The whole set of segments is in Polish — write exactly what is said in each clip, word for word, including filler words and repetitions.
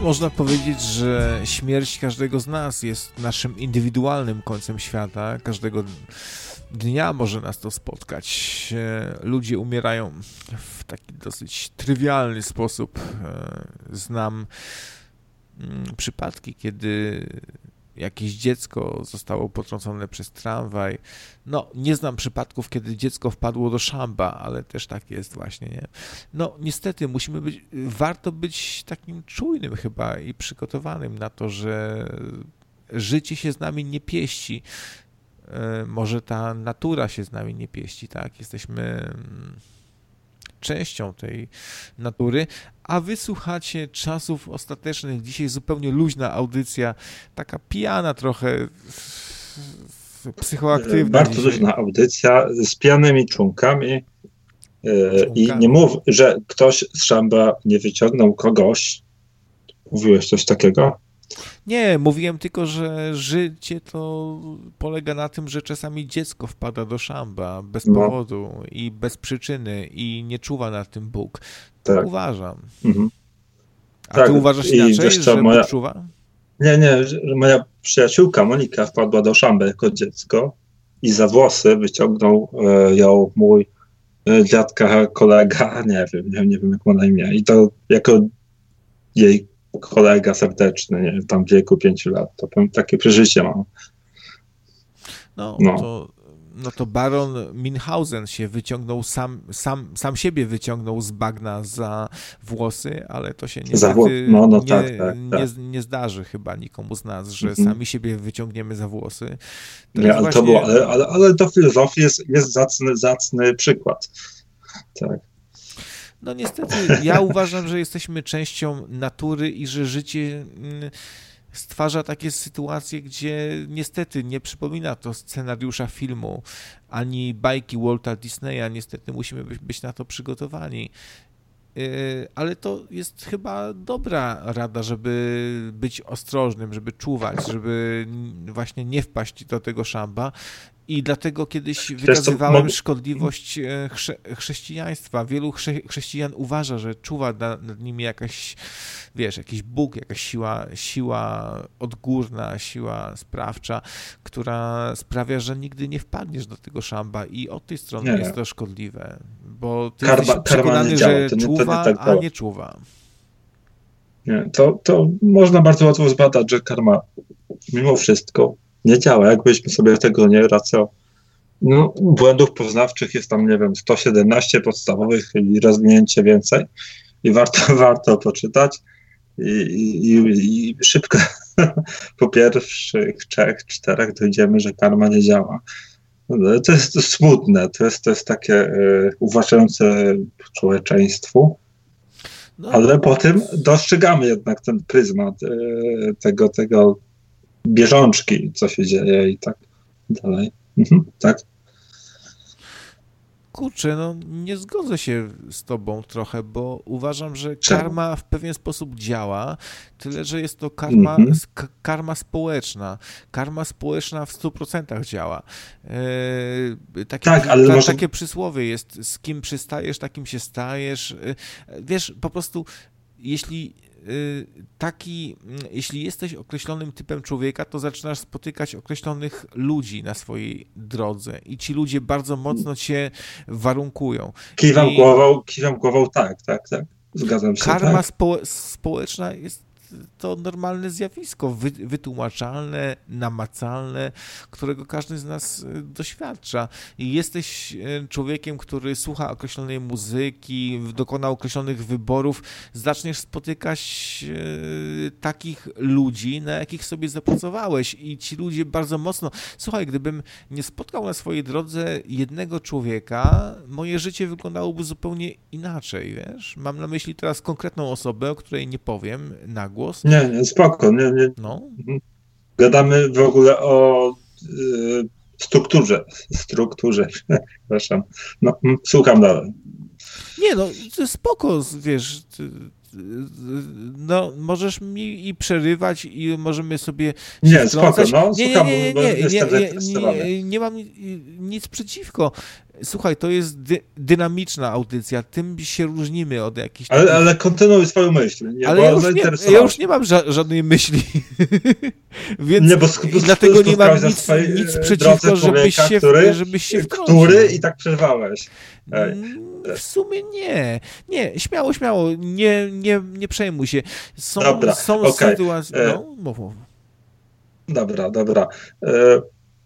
Można powiedzieć, że śmierć każdego z nas jest naszym indywidualnym końcem świata. Każdego dnia może nas to spotkać. Ludzie umierają w taki dosyć trywialny sposób. Znam przypadki, kiedy jakieś dziecko zostało potrącone przez tramwaj. No, nie znam przypadków, kiedy dziecko wpadło do szamba, ale też tak jest właśnie, nie? No, niestety musimy być, warto być takim czujnym chyba i przygotowanym na to, że życie się z nami nie pieści. Może ta natura się z nami nie pieści, tak? Jesteśmy częścią tej natury, a wy słuchacie Czasów Ostatecznych. Dzisiaj zupełnie luźna audycja, taka pijana trochę, psychoaktywna. Bardzo dzisiaj. luźna audycja z pijanymi członkami i nie mów, że ktoś z szamba nie wyciągnął kogoś. Mówiłeś coś takiego? Nie, mówiłem tylko, że życie to polega na tym, że czasami dziecko wpada do szamba bez No. powodu i bez przyczyny i nie czuwa nad tym Bóg. Tak, Tak. uważam. Mhm. A Tak, ty uważasz i inaczej, wiesz co, że moja- Bóg czuwa? Nie, nie, że że moja przyjaciółka Monika wpadła do szamba jako dziecko i za włosy wyciągnął e, ją mój e, dziadka, kolega, nie wiem, nie, nie wiem jak ma na imię. I to jako jej kolega serdeczny, nie wiem, tam w wieku pięciu lat. To powiem, takie przeżycie mam. No, No. To, no to baron Münchhausen się wyciągnął, sam, sam, sam siebie wyciągnął z bagna za włosy, ale to się Za wło- niestety no, no nie, tak, tak, nie, nie zdarzy chyba nikomu z nas, że Mhm. sami siebie wyciągniemy za włosy. To Nie, jest ale to właśnie- było, ale, ale, ale do filozofii jest, jest zacny, zacny przykład. Tak. No niestety, ja uważam, że jesteśmy częścią natury i że życie mm, stwarza takie sytuacje, gdzie niestety nie przypomina to scenariusza filmu, ani bajki Walta Disneya. Niestety musimy być, być na to przygotowani. Yy, Ale to jest chyba dobra rada, żeby być ostrożnym, żeby czuwać, żeby n- właśnie nie wpaść do tego szamba. I dlatego kiedyś wykazywałem mo- szkodliwość e, chrze, chrześcijaństwa. Wielu chrze, chrześcijan uważa, że czuwa nad, nad nimi jakaś, wiesz, jakiś Bóg, jakaś siła, siła odgórna, siła sprawcza, która sprawia, że nigdy nie wpadniesz do tego szamba i od tej strony Nie. jest to szkodliwe, bo ty Karma- jesteś karma przekonany, nie działa, że to nie- to nie czuwa, tak a działa. nie czuwa. Nie, to, to można bardzo łatwo zbadać, że karma mimo wszystko nie działa. Jakbyśmy sobie tego nie racjo... No, błędów poznawczych jest tam, nie wiem, sto siedemnaście podstawowych i rozwinięcie więcej. I warto, warto poczytać. I, i, i szybko po pierwszych trzech, czterech dojdziemy, że karma nie działa. To jest smutne, to jest, to jest takie e, uważające człowieczeństwu. No, Ale potem dostrzegamy jednak ten pryzmat e, tego, tego bieżączki, co się dzieje i tak dalej. Mhm, tak. Kurczę, no nie zgodzę się z tobą trochę, bo uważam, że Czemu? karma w pewien sposób działa, tyle że jest to karma, Mhm. k- karma społeczna. Karma społeczna w stu procentach działa. Eee, takie, Tak, ale ta, może- takie przysłowie jest, z kim przystajesz, takim się stajesz. Eee, Wiesz, po prostu jeśli y, taki, mm, jeśli jesteś określonym typem człowieka, to zaczynasz spotykać określonych ludzi na swojej drodze i ci ludzie bardzo mocno cię warunkują. Kiwam I głową, kiwam głową, tak, tak, tak. Zgadzam się. Karma tak. spo, społeczna jest to normalne zjawisko, wy, wytłumaczalne, namacalne, którego każdy z nas y, doświadcza. I jesteś y, człowiekiem, który słucha określonej muzyki, dokona określonych wyborów, zaczniesz spotykać y, takich ludzi, na jakich sobie zapracowałeś i ci ludzie bardzo mocno... Słuchaj, gdybym nie spotkał na swojej drodze jednego człowieka, moje życie wyglądałoby zupełnie inaczej, wiesz? Mam na myśli teraz konkretną osobę, o której nie powiem na głos. Nie, nie, spoko. Nie, nie. No, Gadamy w ogóle o y, strukturze. Strukturze, przepraszam. No, mm, słucham dalej. nie no, to spoko, wiesz, ty- ty- no możesz mi i przerywać i możemy sobie się Nie, spoko, wtrącać. no, nie, nie, słucham, nie, bo nie, jestem nie, nie, zainteresowany. nie, nie mam nic przeciwko. słuchaj, to jest dy, dynamiczna audycja, tym się różnimy od jakichś... Ale, takich... ale kontynuuj swoją myśl. Nie, ale ja już nie, ja już nie mam ża- żadnej myśli, więc nie, bo sk- i dlatego nie mam nic, nic przeciwko, żebyś się, który, żebyś się wtrącił. Który i tak przerwałeś. Ej. W sumie nie. Nie, śmiało, śmiało. Nie, nie, nie przejmuj się. Są, dobra, są okay. sytuacje... No, mów, mów. Dobra, dobra. E, e,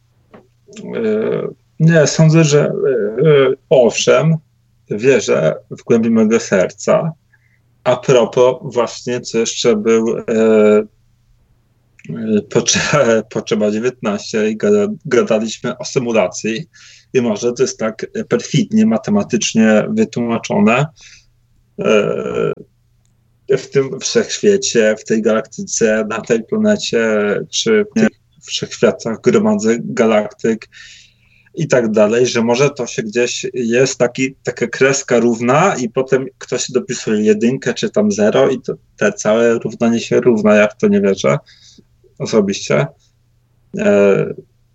nie, sądzę, że e, owszem, wierzę w głębi mego serca. A propos właśnie, co jeszcze był e, potrzeba, potrzeba dziewiętnaście i gada, gadaliśmy o symulacji i może to jest tak perfidnie, matematycznie wytłumaczone e, w tym wszechświecie, w tej galaktyce, na tej planecie, czy w tych wszechświatach gromadzę galaktyk i tak dalej, że może to się gdzieś jest taki, taka kreska równa i potem ktoś dopisuje jedynkę czy tam zero i to te całe równanie się równa. Ja w to nie wierzę osobiście. E,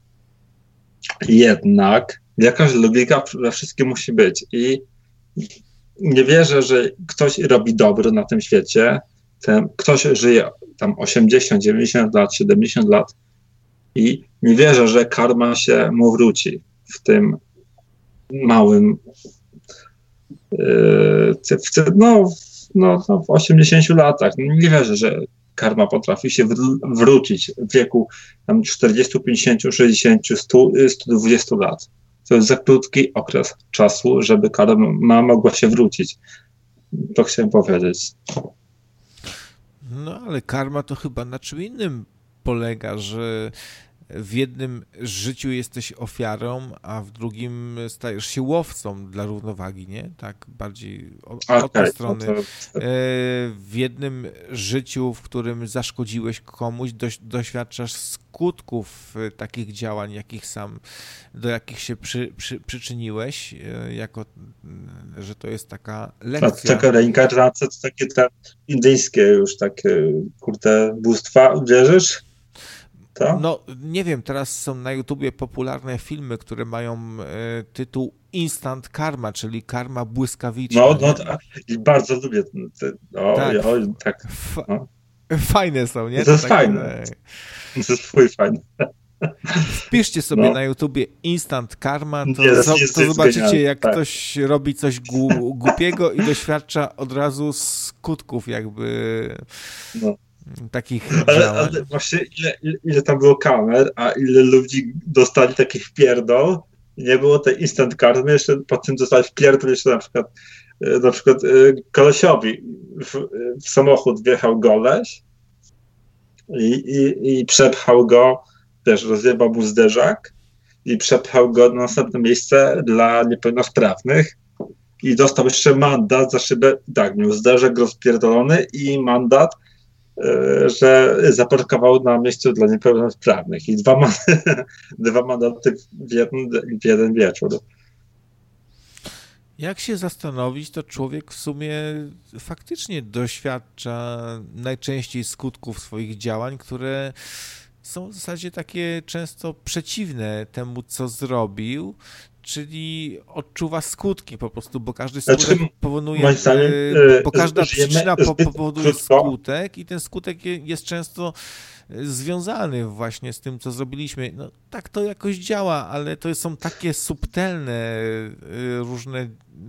jednak jakaś logika we wszystkim musi być i nie wierzę, że ktoś robi dobro na tym świecie. Ten, ktoś żyje tam osiemdziesiąt, dziewięćdziesiąt lat, siedemdziesiąt lat i nie wierzę, że karma się mu wróci w tym małym yy, w, no, no, no, w osiemdziesięciu latach. Nie wierzę, że karma potrafi się wr- wrócić w wieku tam czterdziestu, pięćdziesięciu, sześćdziesięciu, stu, stu dwudziestu lat. To jest za krótki okres czasu, żeby karma mogła się wrócić. To chciałem powiedzieć. No ale karma to chyba na czym innym polega, że w jednym życiu jesteś ofiarą, a w drugim stajesz się łowcą dla równowagi, nie? Tak bardziej od, okay, od tej strony. To to... W jednym życiu, w którym zaszkodziłeś komuś, doś, doświadczasz skutków takich działań, jakich sam, do jakich się przy, przy, przyczyniłeś, jako, że to jest taka lekcja. Taka reinkarnacja to takie te indyjskie już takie, kurde, bóstwa, wierzysz? To? No, nie wiem, teraz są na YouTubie popularne filmy, które mają e, tytuł Instant Karma, czyli karma błyskawiczna. No, no, to, i bardzo lubię. Te, o, tak. O, tak. No. Fajne są, nie? To, to jest takie, fajne. To jest twój fajny. Wpiszcie sobie no. na YouTubie Instant Karma, to, nie, to, to zobaczycie, genialne. Jak tak. ktoś robi coś gu, głupiego i doświadcza od razu skutków jakby... No. Takich ale, ale właśnie ile, ile, ile tam było kamer, a ile ludzi dostali takich wpierdol i nie było tej instant karmy, jeszcze potem dostali wpierdol jeszcze na przykład na przykład kolesiowi w, w samochód wjechał goleś i, i, i przepchał go, też rozjebał mu zderzak i przepchał go na następne miejsce dla niepełnosprawnych i dostał jeszcze mandat za szybę, tak, miał zderzak rozpierdolony i mandat, że zaparkował na miejscu dla niepełnosprawnych i dwa, man- dwa mandaty w jeden, w jeden wieczór. Jak się zastanowić, to człowiek w sumie faktycznie doświadcza najczęściej skutków swoich działań, które są w zasadzie takie często przeciwne temu, co zrobił, czyli odczuwa skutki po prostu, bo każdy skutek znaczy, powoduje, zdaniem, bo każda przyczyna powoduje skutek i ten skutek jest często związany właśnie z tym, co zrobiliśmy. No, tak to jakoś działa, ale to są takie subtelne różne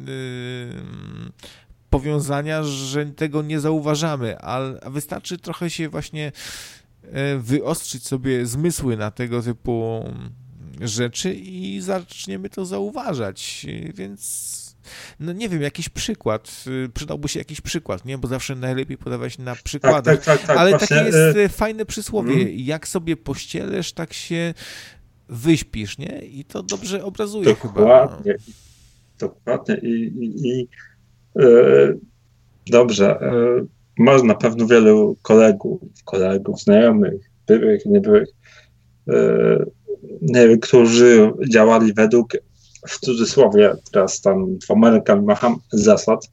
powiązania, że tego nie zauważamy, a wystarczy trochę się właśnie wyostrzyć sobie zmysły na tego typu rzeczy i zaczniemy to zauważać, więc no nie wiem, jakiś przykład, przydałby się jakiś przykład, nie, bo zawsze najlepiej podawać na przykładach, tak, tak, tak, tak, ale właśnie, takie jest y- fajne przysłowie, mm. jak sobie pościelesz, tak się wyśpisz, nie, i to dobrze obrazuje dokładnie, chyba. Dokładnie i, i, i yy, dobrze, yy, masz na pewno wielu kolegów, kolegów, znajomych, byłych, niebyłych, yy, nie wiem, którzy działali według, w cudzysłowie, teraz tam dwoma rękami macham, zasad.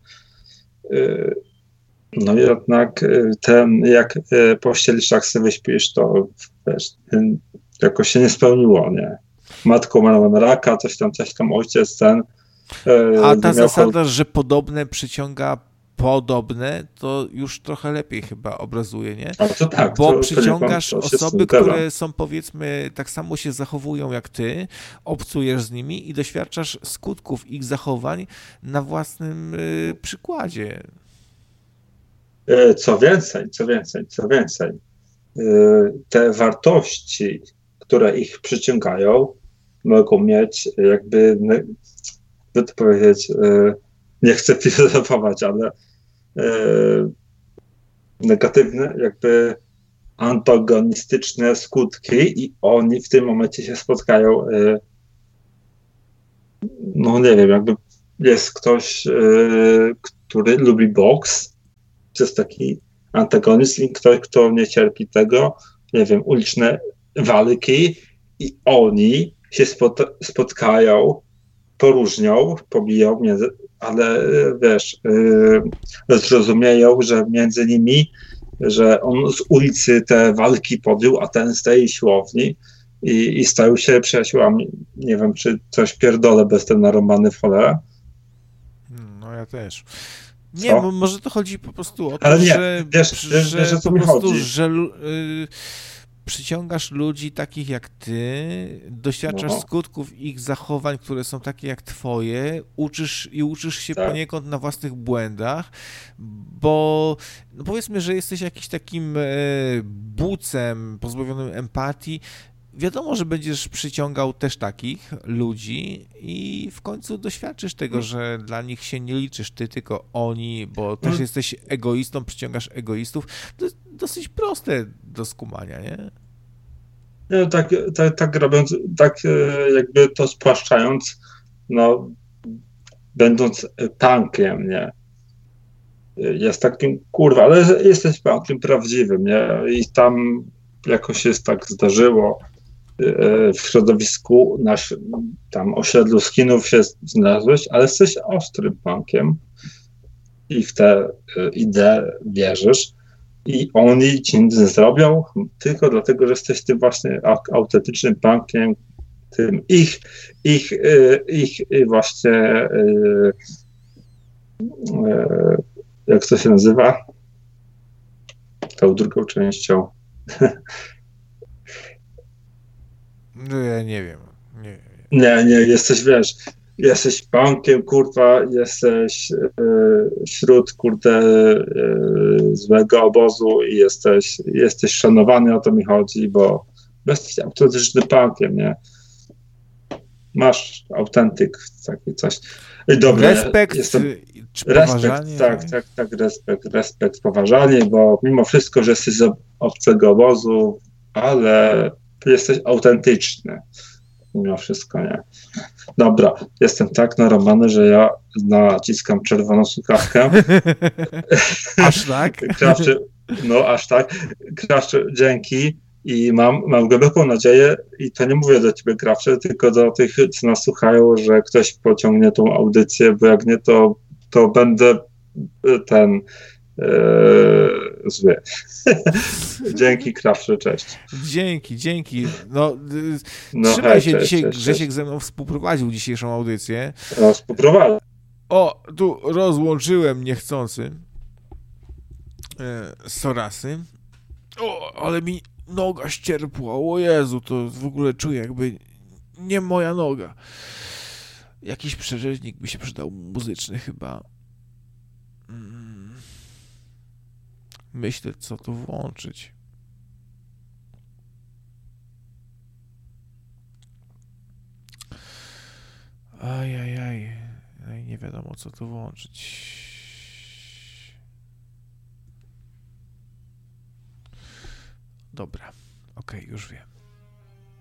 No jednak ten, jak pościelisz, tak sobie wyśpisz, to wiesz, jakoś się nie spełniło, nie? Matką miała raka, coś tam, coś tam, ojciec ten, A ta zasada, że podobne przyciąga podobne, to już trochę lepiej chyba obrazuje, nie? A to tak, Bo to, przyciągasz to osoby, które są, powiedzmy, tak samo się zachowują jak ty, obcujesz z nimi i doświadczasz skutków ich zachowań na własnym y, przykładzie. Co więcej, co więcej, co więcej, te wartości, które ich przyciągają, mogą mieć jakby, by to powiedzieć, nie chcę filozofować, ale negatywne, jakby antagonistyczne skutki i oni w tym momencie się spotkają, no nie wiem, jakby jest ktoś, który lubi boks, to jest taki antagonizm i ktoś, kto nie cierpi tego, nie wiem, uliczne walki i oni się spot- spotkają, poróżnią, pobiją, między, ale wiesz, yy, zrozumieją, że między nimi, że on z ulicy te walki podjął, a ten z tej siłowni i, i stają się przyjaciółmi. Nie wiem, czy coś pierdolę bez ten narąbany w cholerę. No ja też. Nie, Co? może to chodzi po prostu o to, ale nie, że, wiesz, że, wiesz, wiesz, o co po mi prostu, chodzi. że y, przyciągasz ludzi takich jak ty, doświadczasz No. skutków ich zachowań, które są takie jak twoje, uczysz i uczysz się Tak. poniekąd na własnych błędach, bo no powiedzmy, że jesteś jakimś takim e, bucem pozbawionym empatii. Wiadomo, że będziesz przyciągał też takich ludzi i w końcu doświadczysz tego, że dla nich się nie liczysz ty, tylko oni, bo też Hmm. jesteś egoistą, przyciągasz egoistów. To jest dosyć proste do skumania, nie? Nie, tak, tak, tak robiąc, tak jakby to spłaszczając, no, będąc punkiem, nie? Jest takim, kurwa, ale jesteś punkiem prawdziwym, nie? I tam jakoś jest tak zdarzyło, w środowisku, nasz, tam osiedlu skinów się znalazłeś, ale jesteś ostrym punkiem i w te idee wierzysz i oni ci nic nie zrobią tylko dlatego, że jesteś tym właśnie autentycznym punkiem, tym ich, ich, ich właśnie jak to się nazywa? Tą drugą częścią. No ja nie wiem. Nie, nie, nie, jesteś, wiesz, jesteś punkiem, kurwa, jesteś y, wśród, kurde, y, złego obozu i jesteś, jesteś szanowany, o to mi chodzi, bo jesteś autentycznym punkiem, nie? Masz autentyk, taki coś. I dobra, respekt jestem, czy respekt, poważanie? tak, tak, tak, respekt, respekt, poważanie, bo mimo wszystko, że jesteś z obcego obozu, ale jesteś autentyczny. Mimo wszystko, nie. Dobra, jestem tak narąbany, że ja naciskam czerwoną słuchawkę. Aż tak? Krawczy, no aż tak. Krawczy, dzięki i mam, mam głęboką nadzieję i to nie mówię do ciebie, Krawczy, tylko do tych, co nas słuchają, że ktoś pociągnie tą audycję, bo jak nie, to, to będę ten Eee, zły. Dzięki, Krawczy, cześć. Dzięki, dzięki. No, no trzymaj hej, się, cześć, dzisiaj cześć, Grzesiek cześć. ze mną współprowadził dzisiejszą audycję. No, współprowadził. O, tu rozłączyłem niechcący e, Sorasy. O, ale mi noga ścierpła. O Jezu, to w ogóle czuję jakby nie moja noga. Jakiś przerzecznik by się przydał muzyczny chyba. Myślę, co tu włączyć. Ajajaj. Aj, nie wiadomo, co tu włączyć. Dobra. Okej, już wiem.